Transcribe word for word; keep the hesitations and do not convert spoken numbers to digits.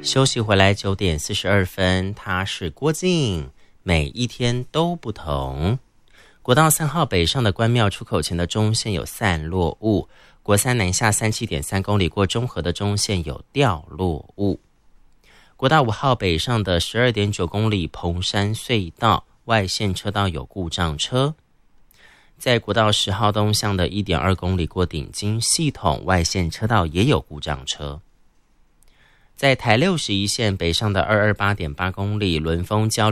休息回来九点四十二分，他是郭靖，每一天都不同。国道三号北上的关庙出口前的中线有散落物，国三南下三七点三公里过中和的中线有掉落物。国道五号北上的十二点九公里蓬山隧道外线车道有故障车。在国道十号东向的 一点二公里过顶金系统外线车道也有故障车。在台六十一线北上的 二二八点八公里轮丰交流